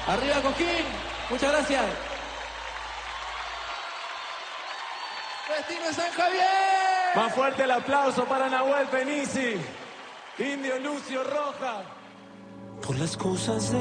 Arriba Coquín, muchas gracias. Destino de San Javier. Más fuerte el aplauso para Nahuel Penisi, Indio Lucio Roja. Por las cosas de